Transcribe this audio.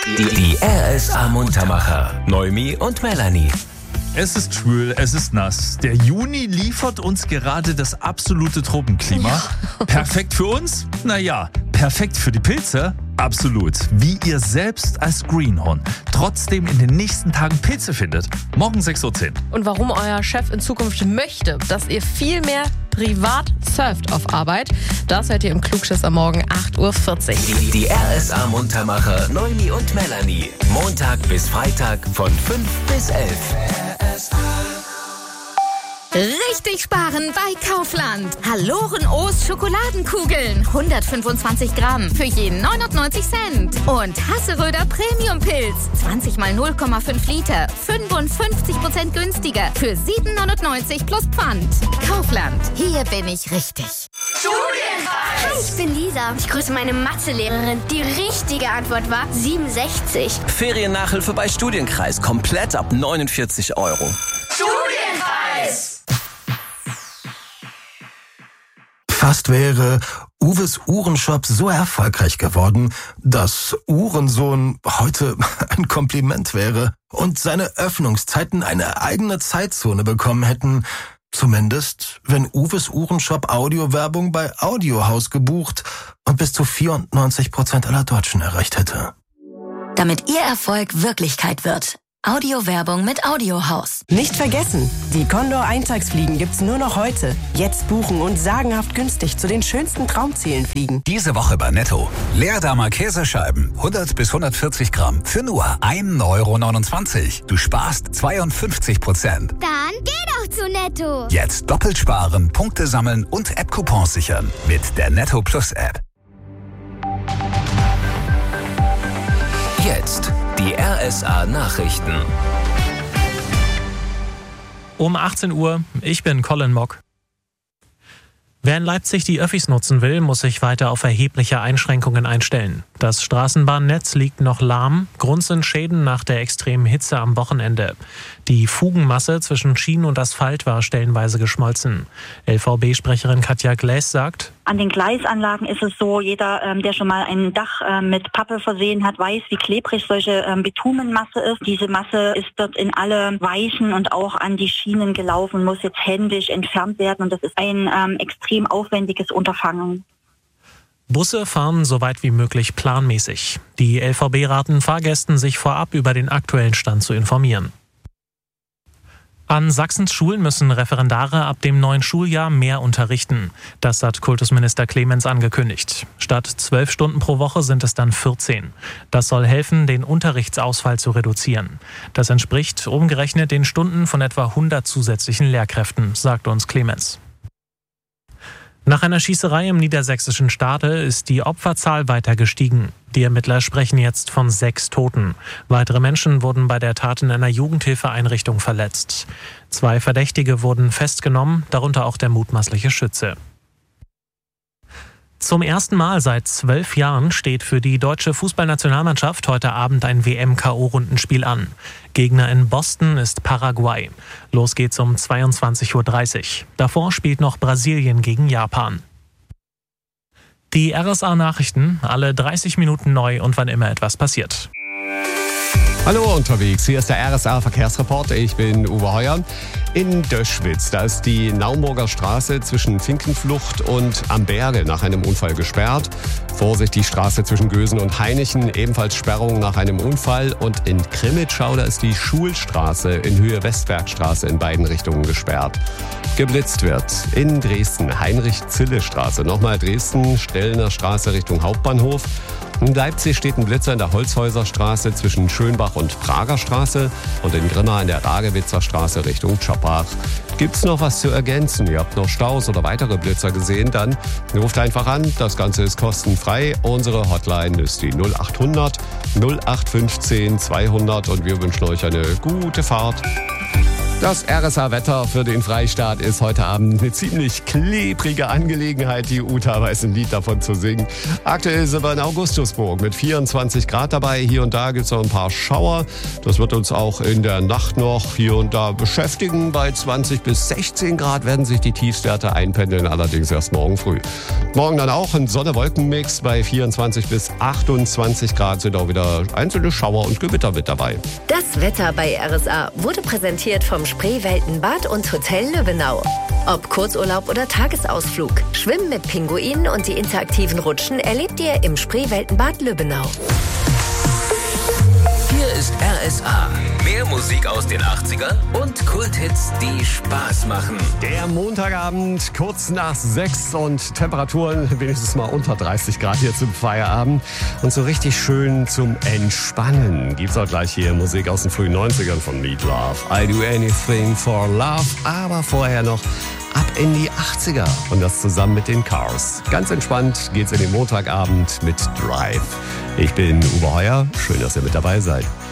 Die RSA Muntermacher. Noemi und Melanie. Es ist schwül, es ist nass. Der Juni liefert uns gerade das absolute Tropenklima. Perfekt für uns? Naja, perfekt für die Pilze? Absolut. Wie ihr selbst als Greenhorn trotzdem in den nächsten Tagen Pilze findet. Morgen 6:10 Uhr. Und warum euer Chef in Zukunft möchte, dass ihr viel mehr privat surft auf Arbeit, das hört ihr im Klugschiss am Morgen 8:40 Uhr. Die RSA Muntermacher Noemi und Melanie. Montag bis Freitag von 5 bis 11. Richtig sparen bei Kaufland. Haloren O's Schokoladenkugeln. 125 Gramm für jeden 99 Cent. Und Hasseröder Premium-Pilz. 20 mal 0,5 Liter. 55% günstiger. Für 7,99 plus Pfand. Kaufland. Hier bin ich richtig. Studienreis! Hi, ich bin Lisa. Ich grüße meine Mathelehrerin. Die richtige Antwort war 67. Feriennachhilfe bei Studienkreis. Komplett ab 49 Euro. Studienreis! Fast wäre Uwes Uhrenshop so erfolgreich geworden, dass Uhrensohn heute ein Kompliment wäre und seine Öffnungszeiten eine eigene Zeitzone bekommen hätten. Zumindest, wenn Uwes Uhrenshop Audiowerbung bei Audiohaus gebucht und bis zu 94% aller Deutschen erreicht hätte. Damit Ihr Erfolg Wirklichkeit wird. Audiowerbung mit Audiohaus. Nicht vergessen, die Condor Eintagsfliegen gibt's nur noch heute. Jetzt buchen und sagenhaft günstig zu den schönsten Traumzielen fliegen. Diese Woche bei Netto. Leerdammer Käsescheiben, 100 bis 140 Gramm für nur 1,29 €. Du sparst 52%. Dann geh doch zu Netto. Jetzt doppelt sparen, Punkte sammeln und App-Coupons sichern mit der Netto Plus App. Jetzt die RSA Nachrichten. Um 18 Uhr, ich bin Colin Mock. Wer in Leipzig die Öffis nutzen will, muss sich weiter auf erhebliche Einschränkungen einstellen. Das Straßenbahnnetz liegt noch lahm. Grund sind Schäden nach der extremen Hitze am Wochenende. Die Fugenmasse zwischen Schienen und Asphalt war stellenweise geschmolzen. LVB-Sprecherin Katja Gläs sagt: An den Gleisanlagen ist es so, jeder, der schon mal ein Dach mit Pappe versehen hat, weiß, wie klebrig solche Bitumenmasse ist. Diese Masse ist dort in alle Weichen und auch an die Schienen gelaufen, muss jetzt händisch entfernt werden und das ist ein extrem aufwendiges Unterfangen. Busse fahren so weit wie möglich planmäßig. Die LVB raten Fahrgästen, sich vorab über den aktuellen Stand zu informieren. An Sachsens Schulen müssen Referendare ab dem neuen Schuljahr mehr unterrichten. Das hat Kultusminister Clemens angekündigt. Statt 12 Stunden pro Woche sind es dann 14. Das soll helfen, den Unterrichtsausfall zu reduzieren. Das entspricht umgerechnet den Stunden von etwa 100 zusätzlichen Lehrkräften, sagt uns Clemens. Nach einer Schießerei im niedersächsischen Stade ist die Opferzahl weiter gestiegen. Die Ermittler sprechen jetzt von 6 Toten. Weitere Menschen wurden bei der Tat in einer Jugendhilfeeinrichtung verletzt. 2 Verdächtige wurden festgenommen, darunter auch der mutmaßliche Schütze. Zum ersten Mal seit 12 Jahren steht für die deutsche Fußballnationalmannschaft heute Abend ein WM-KO-Rundenspiel an. Gegner in Boston ist Paraguay. Los geht's um 22:30 Uhr. Davor spielt noch Brasilien gegen Japan. Die RSA-Nachrichten, alle 30 Minuten neu und wann immer etwas passiert. Hallo unterwegs, hier ist der RSA-Verkehrsreport. Ich bin Uwe Heuer. In Döschwitz, da ist die Naumburger Straße zwischen Finkenflucht und Amberge nach einem Unfall gesperrt. Vorsicht, die Straße zwischen Gösen und Hainichen, ebenfalls Sperrung nach einem Unfall. Und in Krimitschau, da ist die Schulstraße in Höhe Westbergstraße in beiden Richtungen gesperrt. Geblitzt wird in Dresden, Heinrich-Zille-Straße. Nochmal Dresden, Stellner Straße Richtung Hauptbahnhof. In Leipzig steht ein Blitzer in der Holzhäuserstraße zwischen Schönbach und Prager Straße und in Grimma in der Ragewitzer Straße Richtung Choppach. Gibt's noch was zu ergänzen? Ihr habt noch Staus oder weitere Blitzer gesehen? Dann ruft einfach an. Das Ganze ist kostenfrei. Unsere Hotline ist die 0800 0815 200 und wir wünschen euch eine gute Fahrt. Das RSA-Wetter für den Freistaat ist heute Abend eine ziemlich klebrige Angelegenheit. Die Uta weiß ein Lied davon zu singen. Aktuell sind wir in Augustusburg mit 24 Grad dabei. Hier und da gibt es noch ein paar Schauer. Das wird uns auch in der Nacht noch hier und da beschäftigen. Bei 20 bis 16 Grad werden sich die Tiefstwerte einpendeln, allerdings erst morgen früh. Morgen dann auch ein Sonne-Wolken-Mix. Bei 24 bis 28 Grad sind auch wieder einzelne Schauer und Gewitter mit dabei. Das Wetter bei RSA wurde präsentiert vom Spreeweltenbad und Hotel Lübbenau. Ob Kurzurlaub oder Tagesausflug, Schwimmen mit Pinguinen und die interaktiven Rutschen erlebt ihr im Spreeweltenbad Lübbenau. Hier ist RSA. Mehr Musik aus den 80ern und Kulthits, die Spaß machen. Der Montagabend, kurz nach 6 und Temperaturen wenigstens mal unter 30 Grad hier zum Feierabend. Und so richtig schön zum Entspannen gibt's auch gleich hier Musik aus den frühen 90ern von Meat Love. I do anything for love, aber vorher noch ab in die 80er und das zusammen mit den Cars. Ganz entspannt geht's in den Montagabend mit Drive. Ich bin Uwe Heuer, schön, dass ihr mit dabei seid.